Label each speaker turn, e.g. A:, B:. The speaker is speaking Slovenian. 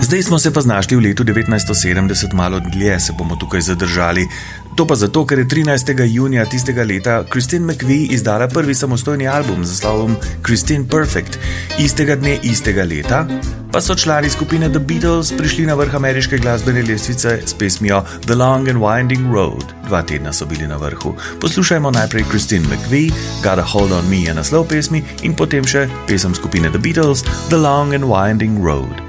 A: Zdaj smo se pa znašli v letu 1970, malo dlje se bomo tukaj zadržali. To pa zato, ker je 13. junija tistega leta Christine McVie izdala prvi samostojni album z naslovom Christine Perfect. Istega dne, istega leta pa so člani skupine The Beatles prišli na vrh ameriške glasbene lestvice s pesmijo The Long and Winding Road. 2 tedna so bili na vrhu. Poslušajmo najprej Christine McVie, Got a Hold on Me je naslov pesmi in potem še pesem skupine The Beatles The Long and Winding Road.